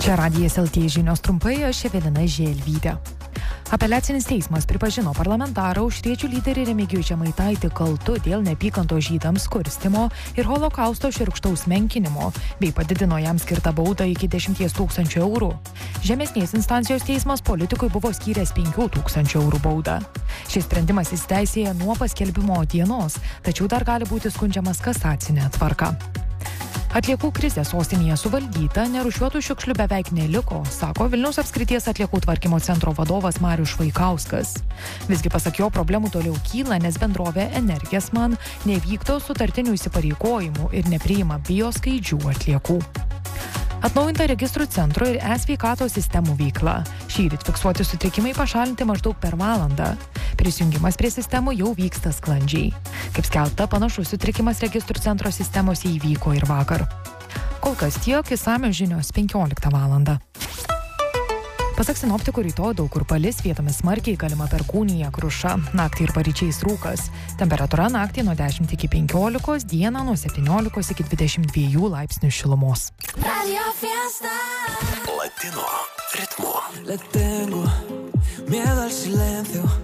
Čia Radijas LT žinios trumpai, aš Evelina Želvytė. Apeliacinis teismas pripažino parlamentarą Aušriečių lyderį Remigijų Žemaitaitį kaltu dėl neapykantos žydams kurstymo ir holokausto šiurkštaus menkinimo, bei padidino jam skirtą baudą iki 10 000 eurų. Žemesnės instancijos teismas politikui buvo skyręs 5 000 eurų baudą. Šis sprendimas įsiteisėja nuo paskelbimo dienos, tačiau dar gali būti skundžiamas kasacinė tvarka. Atliekų krizė sostinėje suvaldyta, nerūšiuotų šiukšlių beveik neliko, sako Vilniaus apskrities atliekų tvarkymo centro vadovas Marius Švaikauskas. Visgi pasak jo, problemų toliau kyla, nes bendrovė Energiesman nevykdo sutartinių įsipareigojimų ir nepriima bioskaidžių atliekų. Atnaujinta registrų centro ir e-sveikatos sistemų veikla. Šįryt fiksuoti sutrikimai pašalinti maždaug per valandą. Prisijungimas prie sistemų jau vyksta sklandžiai. Kaip skelbta, panašus sutrikimas registrų centro sistemose įvyko ir vakar. Kol kas tiek, išsamios žinios 15 valandą. Pasak sinoptikų, rytoj daug kur palis, vietomis smarkiai, galima perkūnija, kruša, naktį ir paryčiais rūkas. Temperatūra naktį nuo 10 iki 15, dieną nuo 17 iki 22 laipsnių šilumos. Latino ritmo. Le tengo miedo al silencio.